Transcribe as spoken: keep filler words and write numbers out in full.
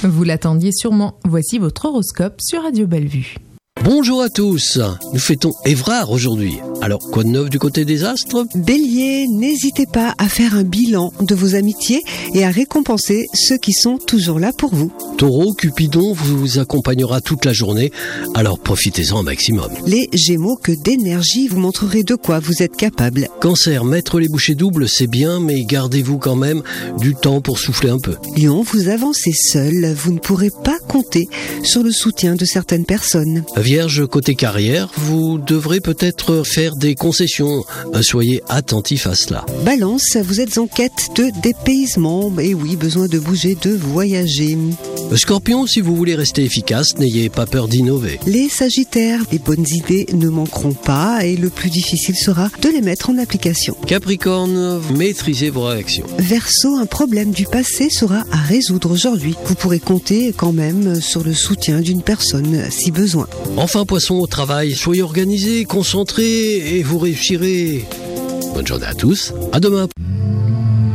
Vous l'attendiez sûrement, voici votre horoscope sur Radio Bellevue. Bonjour à tous, nous fêtons Évrard aujourd'hui. Alors, quoi de neuf du côté des astres ? Bélier, n'hésitez pas à faire un bilan de vos amitiés et à récompenser ceux qui sont toujours là pour vous. Taureau, Cupidon vous accompagnera toute la journée, alors profitez-en un maximum. Les Gémeaux, que d'énergie vous montrerez de quoi vous êtes capable. Cancer, mettre les bouchées doubles, c'est bien, mais gardez-vous quand même du temps pour souffler un peu. Lion, vous avancez seul, vous ne pourrez pas compter sur le soutien de certaines personnes. Vierge, côté carrière, vous devrez peut-être faire des concessions. Soyez attentifs à cela. Balance, vous êtes en quête de dépaysement. Et oui, besoin de bouger, de voyager. Scorpion, si vous voulez rester efficace, n'ayez pas peur d'innover. Les Sagittaires, les bonnes idées ne manqueront pas et le plus difficile sera de les mettre en application. Capricorne, maîtrisez vos réactions. Verseau, un problème du passé sera à résoudre aujourd'hui. Vous pourrez compter quand même sur le soutien d'une personne si besoin. Enfin, Poisson, au travail, soyez organisés, concentrés et vous réussirez. Bonne journée à tous, à demain.